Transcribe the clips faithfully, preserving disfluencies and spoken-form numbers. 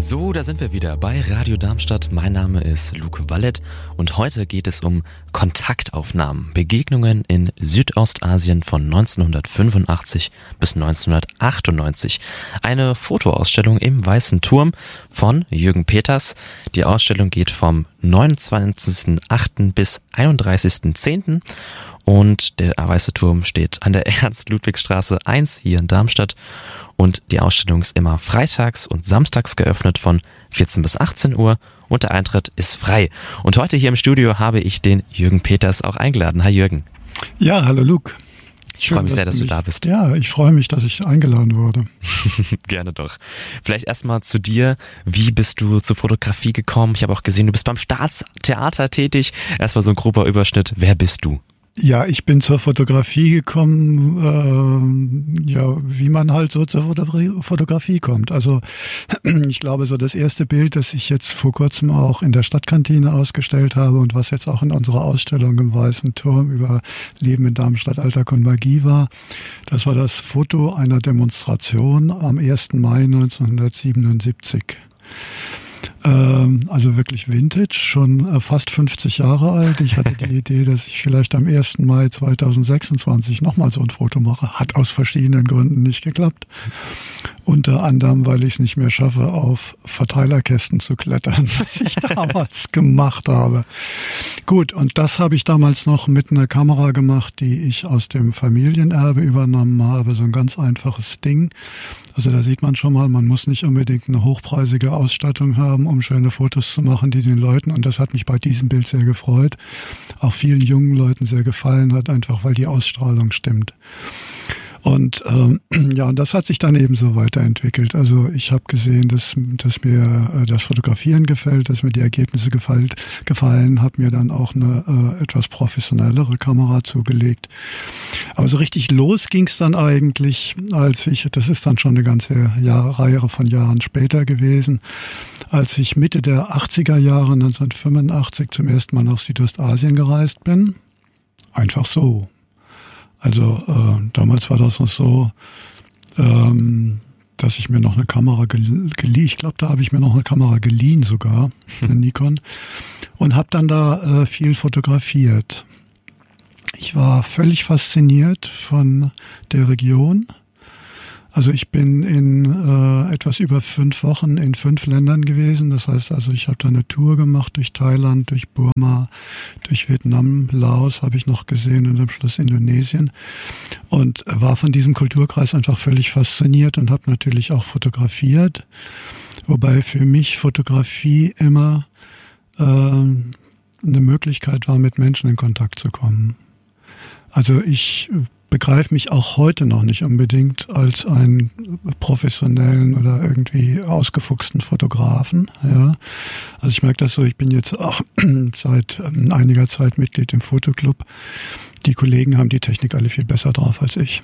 So, da sind wir wieder bei Radio Darmstadt. Mein Name ist Luke Wallet und heute geht es um Kontaktaufnahmen, Begegnungen in Südostasien von neunzehnhundertfünfundachtzig bis neunzehnhundertachtundneunzig. Eine Fotoausstellung im Weißen Turm von Jürgen Peters. Die Ausstellung geht vom neunundzwanzigsten achten bis einunddreißigsten zehnten und der Weiße Turm steht an der Ernst-Ludwigs-Straße eins hier in Darmstadt. Und die Ausstellung ist immer freitags und samstags geöffnet von vierzehn bis achtzehn Uhr und der Eintritt ist frei. Und heute hier im Studio habe ich den Jürgen Peters auch eingeladen. Hi Jürgen. Ja, hallo Luke. Ich freue mich sehr, dass du da bist. Ja, ich freue mich, dass ich eingeladen wurde. Gerne doch. Vielleicht erstmal zu dir. Wie bist du zur Fotografie gekommen? Ich habe auch gesehen, du bist beim Staatstheater tätig. Erstmal so ein grober Überschnitt. Wer bist du? Ja, ich bin zur Fotografie gekommen, äh, ja, wie man halt so zur Fotografie, Fotografie kommt. Also ich glaube, so das erste Bild, das ich jetzt vor kurzem auch in der Stadtkantine ausgestellt habe und was jetzt auch in unserer Ausstellung im Weißen Turm über Leben in Darmstadt, Alltag und Magie war, das war das Foto einer Demonstration am ersten Mai neunzehnhundertsiebenundsiebzig. Also wirklich Vintage, schon fast fünfzig Jahre alt. Ich hatte die Idee, dass ich vielleicht am ersten Mai zweitausendsechsundzwanzig nochmal so ein Foto mache. Hat aus verschiedenen Gründen nicht geklappt. Unter anderem, weil ich es nicht mehr schaffe, auf Verteilerkästen zu klettern, was ich damals gemacht habe. Gut, und das habe ich damals noch mit einer Kamera gemacht, die ich aus dem Familienerbe übernommen habe. So ein ganz einfaches Ding. Also da sieht man schon mal, man muss nicht unbedingt eine hochpreisige Ausstattung haben, um schöne Fotos zu machen, die den Leuten, und das hat mich bei diesem Bild sehr gefreut, auch vielen jungen Leuten sehr gefallen hat, einfach weil die Ausstrahlung stimmt. Und ähm, ja, und das hat sich dann eben so weiterentwickelt. Also ich habe gesehen, dass, dass mir äh, das Fotografieren gefällt, dass mir die Ergebnisse gefällt, gefallen, habe mir dann auch eine äh, etwas professionellere Kamera zugelegt. Aber so richtig los ging es dann eigentlich, als ich, das ist dann schon eine ganze Jahr, Reihe von Jahren später gewesen, als ich Mitte der achtziger Jahre, neunzehnhundertfünfundachtzig, zum ersten Mal nach Südostasien gereist bin. Einfach so. Also äh, damals war das noch so, ähm, dass ich mir noch eine Kamera geliehen, ich glaube, da habe ich mir noch eine Kamera geliehen sogar, eine Nikon, und habe dann da äh, viel fotografiert. Ich war völlig fasziniert von der Region. Also ich bin in äh, etwas über fünf Wochen in fünf Ländern gewesen. Das heißt also, ich habe da eine Tour gemacht durch Thailand, durch Burma, durch Vietnam, Laos habe ich noch gesehen und am Schluss Indonesien. Und war von diesem Kulturkreis einfach völlig fasziniert und habe natürlich auch fotografiert. Wobei für mich Fotografie immer äh, eine Möglichkeit war, mit Menschen in Kontakt zu kommen. Also ich begreife mich auch heute noch nicht unbedingt als einen professionellen oder irgendwie ausgefuchsten Fotografen. Ja. Also ich merke das so, ich bin jetzt auch seit ähm, einiger Zeit Mitglied im Fotoclub. Die Kollegen haben die Technik alle viel besser drauf als ich.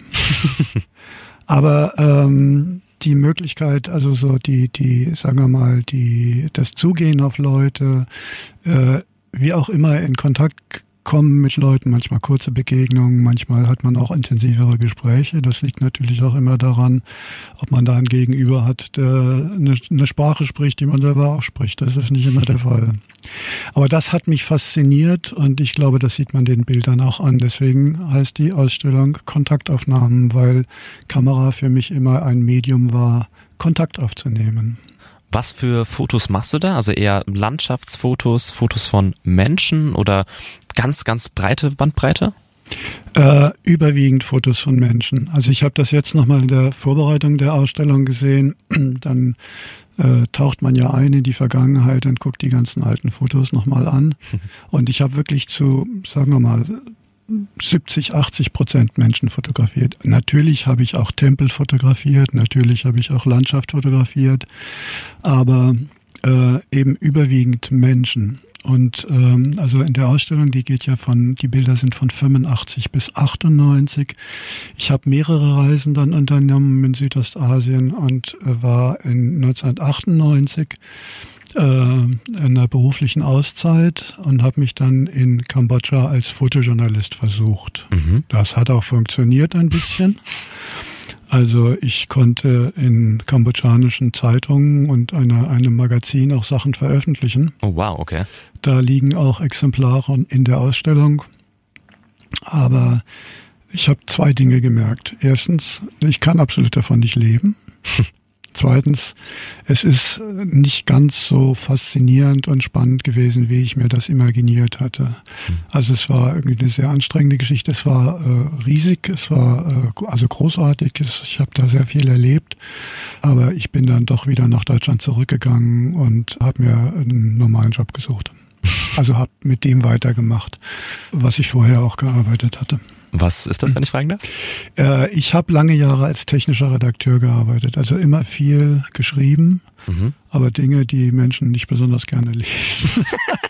Aber ähm, die Möglichkeit, also so die, die, sagen wir mal, die, das Zugehen auf Leute, äh, wie auch immer in Kontakt kommen mit Leuten, manchmal kurze Begegnungen, manchmal hat man auch intensivere Gespräche. Das liegt natürlich auch immer daran, ob man da einen Gegenüber hat, der eine, eine Sprache spricht, die man selber auch spricht. Das ist nicht immer der Fall. Aber das hat mich fasziniert und ich glaube, das sieht man den Bildern auch an. Deswegen heißt die Ausstellung Kontaktaufnahmen, weil Kamera für mich immer ein Medium war, Kontakt aufzunehmen. Was für Fotos machst du da? Also eher Landschaftsfotos, Fotos von Menschen oder ganz, ganz breite Bandbreite? Äh, überwiegend Fotos von Menschen. Also ich habe das jetzt nochmal in der Vorbereitung der Ausstellung gesehen. Dann äh, taucht man ja ein in die Vergangenheit und guckt die ganzen alten Fotos nochmal an. Und ich habe wirklich zu, sagen wir mal, siebzig, achtzig Prozent Menschen fotografiert. Natürlich habe ich auch Tempel fotografiert, natürlich habe ich auch Landschaft fotografiert, aber äh, eben überwiegend Menschen. Und ähm, also in der Ausstellung, die geht ja von, die Bilder sind von fünfundachtzig bis achtundneunzig. Ich habe mehrere Reisen dann unternommen in Südostasien und äh, war in neunzehnhundertachtundneunzig in einer beruflichen Auszeit und habe mich dann in Kambodscha als Fotojournalist versucht. Mhm. Das hat auch funktioniert ein bisschen. Also ich konnte in kambodschanischen Zeitungen und einer, einem Magazin auch Sachen veröffentlichen. Oh wow, okay. Da liegen auch Exemplare in der Ausstellung. Aber ich habe zwei Dinge gemerkt. Erstens, ich kann absolut davon nicht leben. Zweitens, es ist nicht ganz so faszinierend und spannend gewesen, wie ich mir das imaginiert hatte. Also es war irgendwie eine sehr anstrengende Geschichte. Es war äh, riesig, es war äh, also großartig. Ich habe da sehr viel erlebt. Aber ich bin dann doch wieder nach Deutschland zurückgegangen und habe mir einen normalen Job gesucht. Also habe mit dem weitergemacht, was ich vorher auch gearbeitet hatte. Was ist das, wenn ich fragen darf? Äh, ich habe lange Jahre als technischer Redakteur gearbeitet, also immer viel geschrieben, mhm. aber Dinge, die Menschen nicht besonders gerne lesen,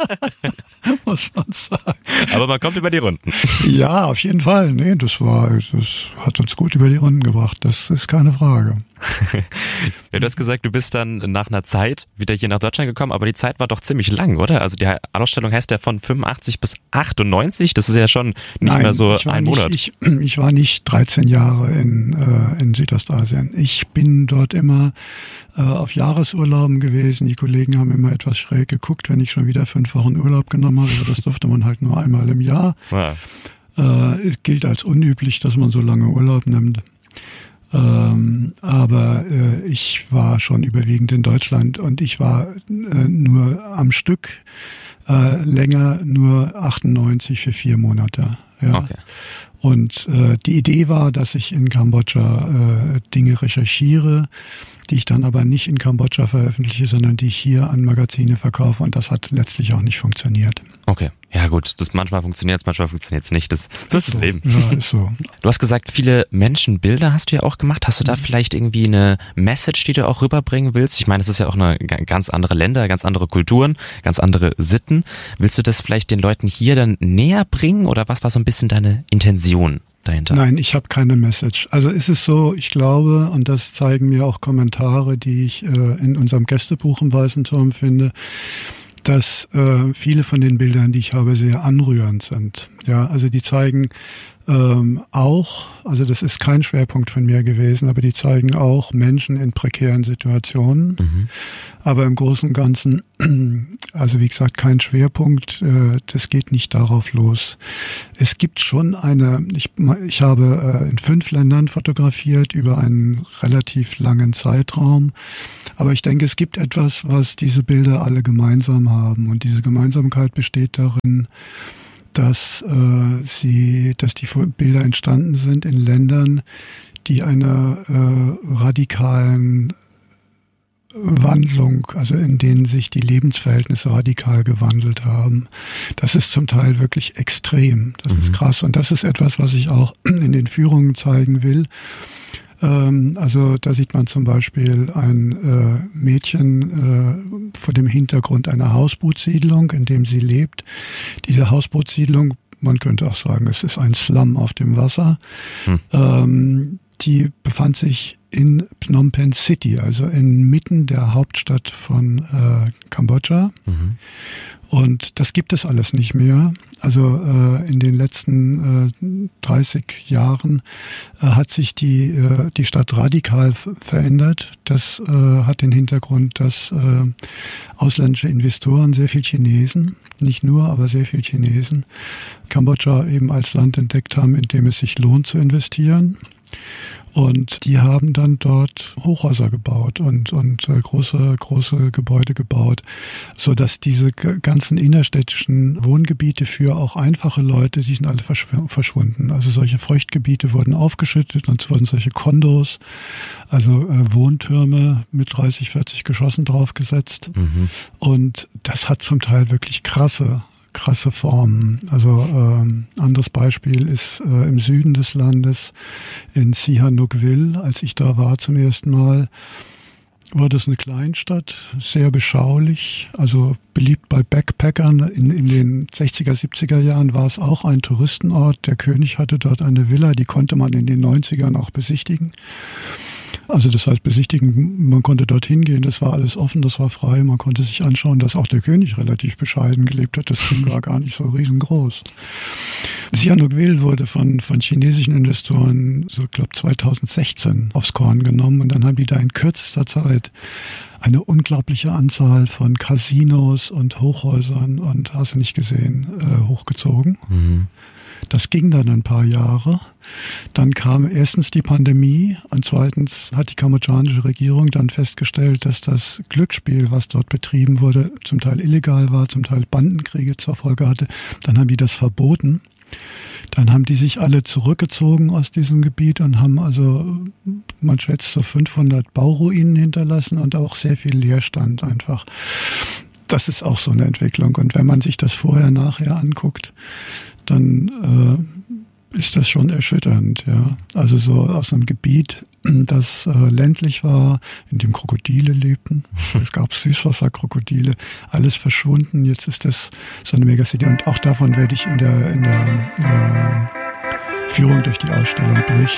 muss man sagen. Aber man kommt über die Runden. Ja, auf jeden Fall. Nee, das war, das hat uns gut über die Runden gebracht, das ist keine Frage. Ja, du hast gesagt, du bist dann nach einer Zeit wieder hier nach Deutschland gekommen, aber die Zeit war doch ziemlich lang, oder? Also die Ausstellung heißt ja von fünfundachtzig bis achtundneunzig, das ist ja schon nicht Nein, mehr so ein nicht, Monat. Ich, ich war nicht dreizehn Jahre in, äh, in Südostasien. Ich bin dort immer äh, auf Jahresurlauben gewesen. Die Kollegen haben immer etwas schräg geguckt, wenn ich schon wieder fünf Wochen Urlaub genommen habe. Das durfte man halt nur einmal im Jahr. Ja. Äh, es gilt als unüblich, dass man so lange Urlaub nimmt. Ähm, aber äh, ich war schon überwiegend in Deutschland und ich war äh, nur am Stück äh, länger, nur achtundneunzig für vier Monate. Ja. Okay. Und äh, die Idee war, dass ich in Kambodscha äh, Dinge recherchiere, die ich dann aber nicht in Kambodscha veröffentliche, sondern die ich hier an Magazine verkaufe, und das hat letztlich auch nicht funktioniert. Okay, ja gut, das manchmal funktioniert es, manchmal funktioniert es nicht. Das, so ist, ist das so. Leben. Ja, ist so. Du hast gesagt, viele Menschenbilder hast du ja auch gemacht. Hast du da vielleicht irgendwie eine Message, die du auch rüberbringen willst? Ich meine, es ist ja auch eine ganz andere Länder, ganz andere Kulturen, ganz andere Sitten. Willst du das vielleicht den Leuten hier dann näher bringen, oder was war so ein bisschen deine Intention dahinter? Nein, ich habe keine Message. Also ist es so, ich glaube, und das zeigen mir auch Kommentare, die ich äh, in unserem Gästebuch im Weißen Turm finde, dass äh, viele von den Bildern, die ich habe, sehr anrührend sind. Ja, also die zeigen ähm, auch, also das ist kein Schwerpunkt von mir gewesen, aber die zeigen auch Menschen in prekären Situationen. Mhm. Aber im Großen und Ganzen, also wie gesagt, kein Schwerpunkt, äh, das geht nicht darauf los. Es gibt schon eine, ich, ich habe äh, in fünf Ländern fotografiert über einen relativ langen Zeitraum, aber ich denke, es gibt etwas, was diese Bilder alle gemeinsam haben, und diese Gemeinsamkeit besteht darin, dass äh, sie, dass die Bilder entstanden sind in Ländern, die einer äh, radikalen Wandlung, also in denen sich die Lebensverhältnisse radikal gewandelt haben. Das ist zum Teil wirklich extrem. Das mhm. ist krass. Und das ist etwas, was ich auch in den Führungen zeigen will. Ähm, also da sieht man zum Beispiel ein äh, Mädchen äh, vor dem Hintergrund einer Hausbootsiedlung, in dem sie lebt. Diese Hausbootsiedlung, man könnte auch sagen, es ist ein Slum auf dem Wasser. Mhm. Ähm, die befand sich in Phnom Penh City, also inmitten der Hauptstadt von äh, Kambodscha. Mhm. Und das gibt es alles nicht mehr. Also äh, in den letzten äh, dreißig Jahren äh, hat sich die äh, die Stadt radikal f- verändert. Das äh, hat den Hintergrund, dass äh, ausländische Investoren, sehr viel Chinesen, nicht nur, aber sehr viel Chinesen, Kambodscha eben als Land entdeckt haben, in dem es sich lohnt zu investieren. Und die haben dann dort Hochhäuser gebaut und und äh, große große Gebäude gebaut, so dass diese g- ganzen innerstädtischen Wohngebiete für auch einfache Leute, die sind alle verschw- verschwunden. Also solche Feuchtgebiete wurden aufgeschüttet und es wurden solche Kondos, also äh, Wohntürme mit dreißig, vierzig Geschossen draufgesetzt. Mhm. Und das hat zum Teil wirklich krasse krasse Formen. Also ähm, anderes Beispiel ist äh, im Süden des Landes, in Sihanoukville, als ich da war zum ersten Mal, war das eine Kleinstadt, sehr beschaulich, also beliebt bei Backpackern. In, in den sechziger, siebziger Jahren war es auch ein Touristenort. Der König hatte dort eine Villa, die konnte man in den neunzigern auch besichtigen. Also das heißt besichtigen, man konnte dorthin gehen, das war alles offen, das war frei, man konnte sich anschauen, dass auch der König relativ bescheiden gelebt hat, das Ding war gar nicht so riesengroß. Sihanoukville wurde von, von chinesischen Investoren, so ich glaube zweitausendsechzehn, aufs Korn genommen und dann haben die da in kürzester Zeit eine unglaubliche Anzahl von Casinos und Hochhäusern und hast du nicht gesehen, äh, hochgezogen. Mhm. Das ging dann ein paar Jahre. Dann kam erstens die Pandemie und zweitens hat die kambodschanische Regierung dann festgestellt, dass das Glücksspiel, was dort betrieben wurde, zum Teil illegal war, zum Teil Bandenkriege zur Folge hatte. Dann haben die das verboten. Dann haben die sich alle zurückgezogen aus diesem Gebiet und haben also, man schätzt, so fünfhundert Bauruinen hinterlassen und auch sehr viel Leerstand einfach. Das ist auch so eine Entwicklung. Und wenn man sich das vorher, nachher anguckt, dann äh, ist das schon erschütternd. Ja. Also so aus einem Gebiet, das äh, ländlich war, in dem Krokodile lebten. Es gab Süßwasserkrokodile, alles verschwunden. Jetzt ist das so eine Megacity. Und auch davon werde ich in der, in der äh, Führung durch die Ausstellung berichten.